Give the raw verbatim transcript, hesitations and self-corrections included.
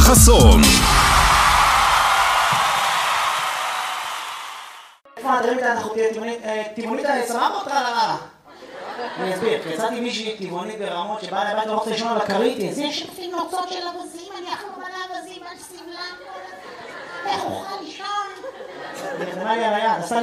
חסון. איפה הדברים האלה אנחנו טבעונית סבבה אותך לרעה? אני אסביר, יצאתי מישהי טבעונית ברמות שבאה לבית ואוכלת ראשון על הקריטי. זה שפים נוצות של אבזים, אני אחלום על האבזים, על סבלם. איך אוכל לישון? זה נראה לי על היד.